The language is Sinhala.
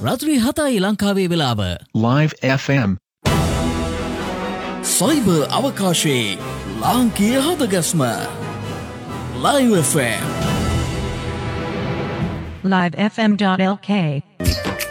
රාත්‍රී 7යි ලංකාවේ වෙලාව. Live FM. සයිබර් අවකාශයේ ලාංකීය හදගස්ම. Live FM. livefm.lk